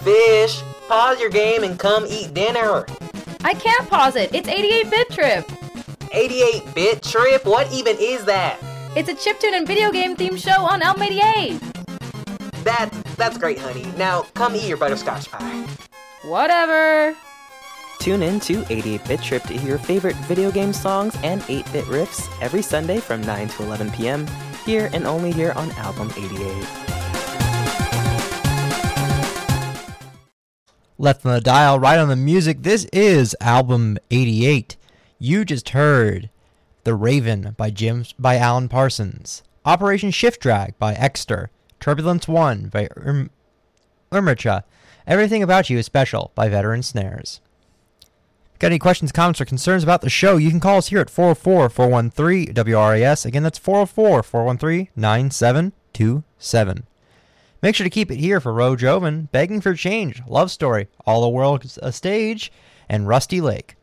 Fish, pause your game and come eat dinner. I can't pause it. It's 88-bit Trip. 88-bit Trip? What even is that? It's a chiptune and video game themed show on Elm 88. That's great, honey. Now, come eat your butterscotch pie. Whatever. Tune in to 88-bit Trip to hear your favorite video game songs and 8-bit riffs every Sunday from 9 to 11 p.m. here and only here on Album 88. Left on the dial, right on the music. This is Album 88. You just heard The Raven by Alan Parsons, Operation Shift Drag by Exter, Turbulence 1 by Urmicha, Everything About You is Special by Veteran Snares. Got any questions, comments, or concerns about the show, you can call us here at 404-413-WRAS. Again, that's 404-413-9727. Make sure to keep it here for Ro Joven, Begging for Change, Love Story, All the World's a Stage, and Rusty Lake.